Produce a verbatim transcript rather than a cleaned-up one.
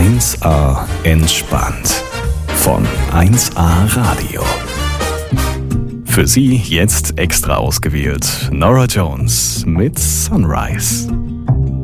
eins A entspannt von eins A Radio. Für Sie jetzt extra ausgewählt Norah Jones mit Sunrise.